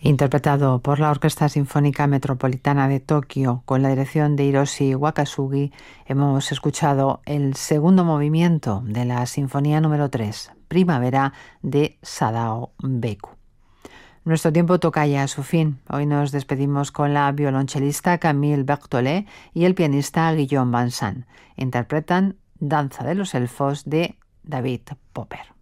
Interpretado por la Orquesta Sinfónica Metropolitana de Tokio con la dirección de Hiroshi Wakasugi, hemos escuchado el segundo movimiento de la Sinfonía número 3, Primavera, de Sadao Beku. Nuestro tiempo toca ya a su fin. Hoy nos despedimos con la violonchelista Camille Berthollet y el pianista Guillaume Vincent. Interpretan Danza de los Elfos de David Popper.